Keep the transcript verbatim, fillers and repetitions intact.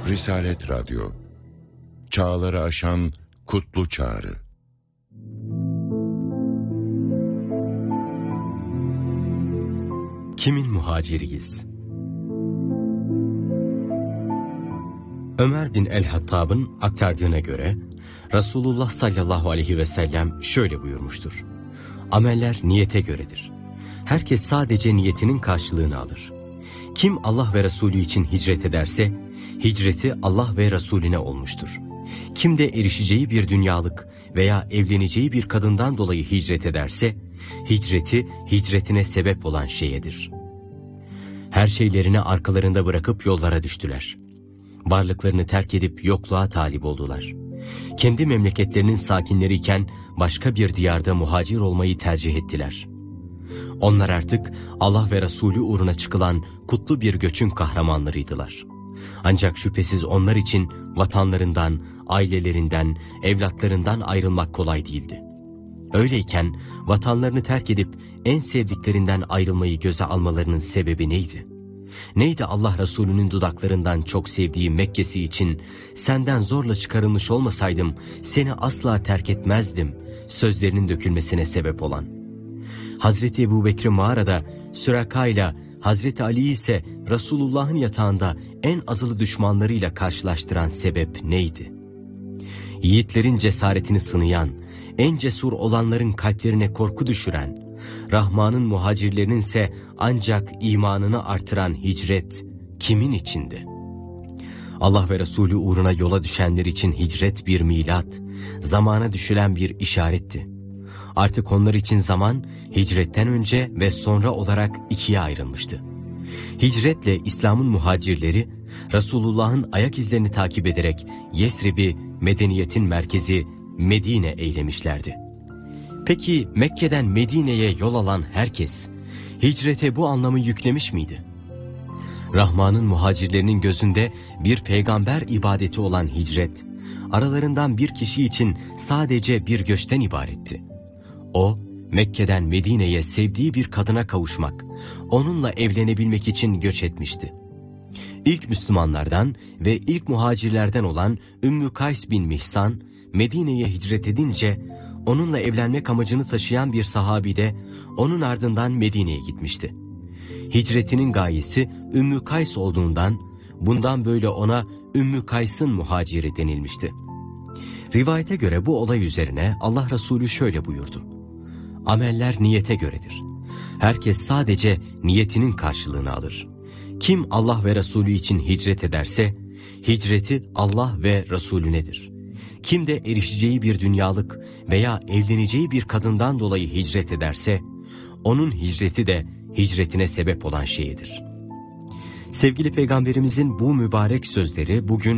Risalet Radyo, çağları aşan kutlu çağrı. Kimin muhaciriyiz? Ömer bin el-Hattab'ın aktardığına göre Resulullah sallallahu aleyhi ve sellem şöyle buyurmuştur: Ameller niyete göredir. Herkes sadece niyetinin karşılığını alır. Kim Allah ve Resulü için hicret ederse, hicreti Allah ve Resulüne olmuştur. Kim de erişeceği bir dünyalık veya evleneceği bir kadından dolayı hicret ederse, hicreti hicretine sebep olan şeyedir. Her şeylerini arkalarında bırakıp yollara düştüler. Varlıklarını terk edip yokluğa talip oldular. Kendi memleketlerinin sakinleriyken başka bir diyarda muhacir olmayı tercih ettiler. Onlar artık Allah ve Resulü uğruna çıkılan kutlu bir göçün kahramanlarıydılar. Ancak şüphesiz onlar için vatanlarından, ailelerinden, evlatlarından ayrılmak kolay değildi. Öyleyken vatanlarını terk edip en sevdiklerinden ayrılmayı göze almalarının sebebi neydi? Neydi Allah Resulü'nün dudaklarından çok sevdiği Mekke'si için "Senden zorla çıkarılmış olmasaydım seni asla terk etmezdim" sözlerinin dökülmesine sebep olan? Hazreti Ebubekir'i mağarada Süraka'yla, Hazreti Ali'yi ise Resulullah'ın yatağında en azılı düşmanlarıyla karşılaştıran sebep neydi? Yiğitlerin cesaretini sınayan, en cesur olanların kalplerine korku düşüren, Rahman'ın muhacirlerinin ise ancak imanını artıran hicret kimin içindi? Allah ve Resulü uğruna yola düşenler için hicret bir milat, zamana düşülen bir işaretti. Artık onlar için zaman hicretten önce ve sonra olarak ikiye ayrılmıştı. Hicretle İslam'ın muhacirleri Resulullah'ın ayak izlerini takip ederek Yesrib'i medeniyetin merkezi Medine eylemişlerdi. Peki Mekke'den Medine'ye yol alan herkes hicrete bu anlamı yüklemiş miydi? Rahman'ın muhacirlerinin gözünde bir peygamber ibadeti olan hicret, aralarından bir kişi için sadece bir göçten ibaretti. O, Mekke'den Medine'ye sevdiği bir kadına kavuşmak, onunla evlenebilmek için göç etmişti. İlk Müslümanlardan ve ilk muhacirlerden olan Ümmü Kays bin Mihsan, Medine'ye hicret edince, onunla evlenmek amacını taşıyan bir sahabi de onun ardından Medine'ye gitmişti. Hicretinin gayesi Ümmü Kays olduğundan, bundan böyle ona Ümmü Kays'ın muhaciri denilmişti. Rivayete göre bu olay üzerine Allah Resulü şöyle buyurdu: Ameller niyete göredir. Herkes sadece niyetinin karşılığını alır. Kim Allah ve Resulü için hicret ederse, hicreti Allah ve Resulünedir. Kim de erişeceği bir dünyalık veya evleneceği bir kadından dolayı hicret ederse, onun hicreti de hicretine sebep olan şeyidir. Sevgili Peygamberimizin bu mübarek sözleri bugün